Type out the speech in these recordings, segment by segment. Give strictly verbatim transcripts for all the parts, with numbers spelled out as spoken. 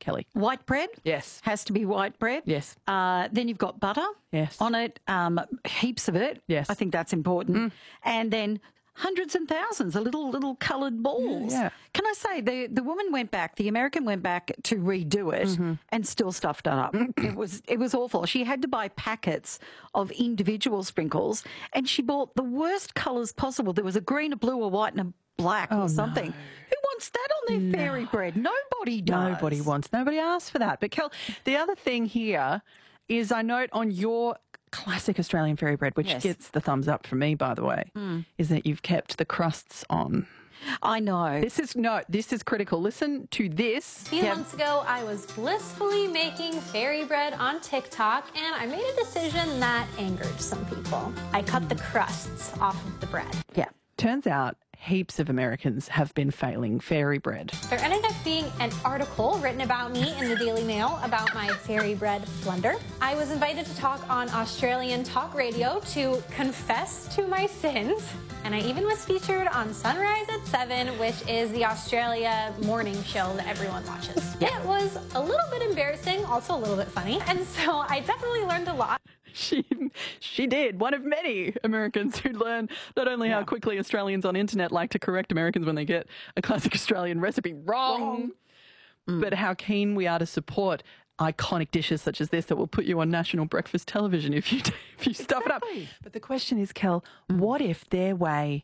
Kelly? White bread? Yes. Has to be white bread. Yes. Uh, then you've got butter Yes. on it, um, heaps of it. Yes. I think that's important. Mm. And then hundreds and thousands of little, little coloured balls. Yeah. Can I say, the, the woman went back, the American went back to redo it Mm-hmm. and still stuffed it up. it was it was awful. She had to buy packets of individual sprinkles and she bought the worst colours possible. There was a green, a blue, a white and a black Oh, or something. no. Who wants that on their fairy bread? Nobody does. Nobody wants, nobody asked for that. But Kel, the other thing here is I note on your classic Australian fairy bread, which Yes. gets the thumbs up from me, by the way, Mm. is that you've kept the crusts on. I know. This is, no, this is critical. Listen to this. A few Yeah. months ago, I was blissfully making fairy bread on TikTok, and I made a decision that angered some people. I cut the crusts off of the bread. Yeah. Turns out heaps of Americans have been failing fairy bread. There ended up being an article written about me in the Daily Mail about my fairy bread blunder. I was invited to talk on Australian talk radio to confess to my sins, and I even was featured on Sunrise at seven, which is the Australia morning show that everyone watches. It was a little bit embarrassing, also a little bit funny, and so I definitely learned a lot. She she did. One of many Americans who learn not only how quickly Australians on internet like to correct Americans when they get a classic Australian recipe wrong, but how keen we are to support iconic dishes such as this that will put you on national breakfast television if you if you stuff it up. But the question is, Kel, what if their way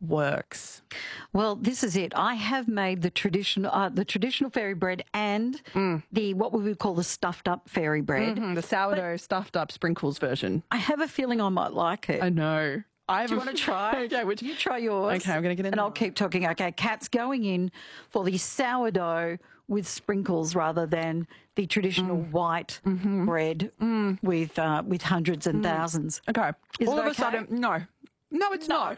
works? Well, this is it. I have made the traditional, uh, the traditional fairy bread and the what we would call the stuffed up fairy bread. Mm, the sourdough stuffed up sprinkles version. I have a feeling I might like it. I know. I have Do you a- want to try? Okay, which You try yours. Okay, I'm gonna get in And there. I'll keep talking. Okay, Kat's going in for the sourdough with sprinkles rather than the traditional Mm. white Mm-hmm. bread with uh, with hundreds and thousands. Okay. Is All it of a okay? sudden, no. No, it's not.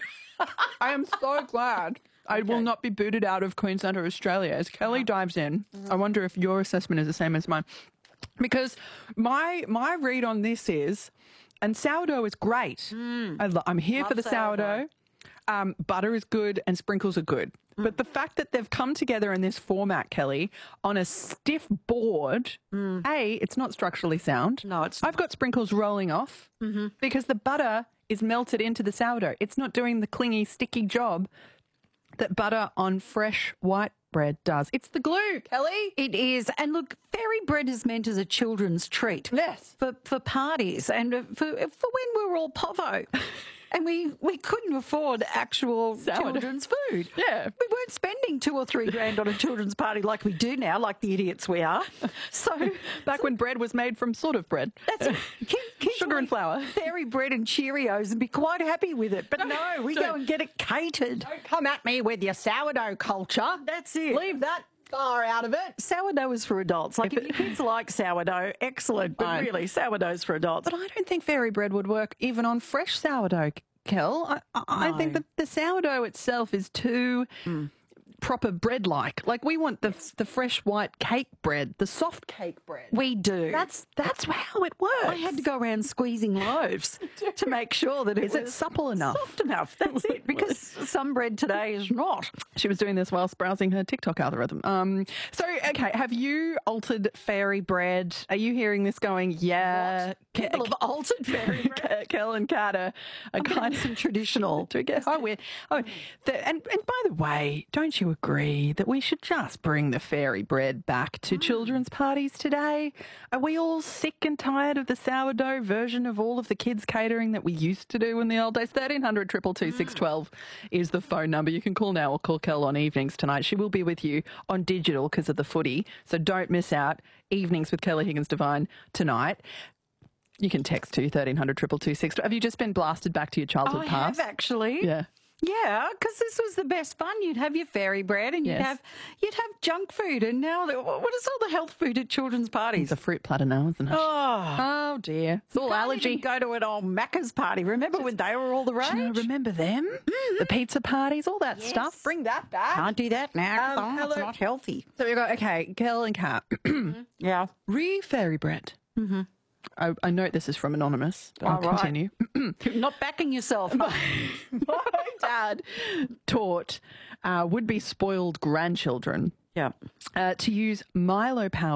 I am so glad I will not be booted out of Queensland or Australia. As Kelly dives in, I wonder if your assessment is the same as mine. Because my my read on this is, and sourdough is great. I lo- I'm here Love for the sourdough. sourdough. Um, butter is good and sprinkles are good. But the fact that they've come together in this format, Kelly, on a stiff board, A, it's not structurally sound. No, it's I've got sprinkles rolling off because the butter is melted into the sourdough. It's not doing the clingy, sticky job that butter on fresh white bread does. It's the glue, Kelly. It is. And look, fairy bread is meant as a children's treat. Yes. For, for parties and for, for when we were all povo. And we, we couldn't afford actual Sourdough. children's food. Yeah. We weren't spending two or three grand on a children's party like we do now, like the idiots we are. So Back when bread was made from sort of bread. that's it. Kids, kids Sugar and eat flour. fairy bread and Cheerios and be quite happy with it. But no, we go and get it catered. Don't come at me with your sourdough culture. That's it. Leave that far out of it. Sourdough is for adults. Like, if your kids like sourdough, excellent. But Fine. really, sourdough's for adults. But I don't think fairy bread would work even on fresh sourdough, Kel. I, I, I think No. that the sourdough itself is too proper bread-like. Like we want the the fresh white cake bread, the soft cake bread. We do. That's that's how it works. I had to go around squeezing loaves to make sure that it Is was it supple enough? soft enough. That's it. Because some bread today is not. She was doing this whilst browsing her TikTok algorithm. Um, so, okay, have you altered fairy bread? Are you hearing this going, yeah, Ke- People have altered fairy bread. Ke- Kel and Kat are, are kind of some traditional. to get. Oh, we're, oh the, and and by the way, don't you agree that we should just bring the fairy bread back to children's parties today? Are we all sick and tired of the sourdough version of all of the kids catering that we used to do in the old days? thirteen hundred, two two two, six one two is the phone number. You can call now or call Kel on evenings tonight. She will be with you on digital because of the footy, so don't miss out. Evenings with Kelly Higgins Devine tonight. You can text to thirteen hundred, two two two, six. Have you just been blasted back to your childhood I past? have actually. Yeah. Yeah, because this was the best fun. You'd have your fairy bread and you'd Yes. have you'd have junk food. And now, the- what is all the health food at children's parties? It's a fruit platter now, isn't it? Oh, Oh dear. It's all can't allergy. even go to an old Macca's party. Remember when they were all the rage? Do you know, remember them? The pizza parties, all that stuff. Bring that back. Can't do that now. Um, Oh, it's hello. not healthy. So we go, okay, Kel and Kat. Yeah. Re fairy bread. Mm-hmm. I, I note this is from Anonymous, but I'll All right. continue. Not backing yourself. My dad taught uh, would be spoiled grandchildren Yeah. uh, to use Milo powder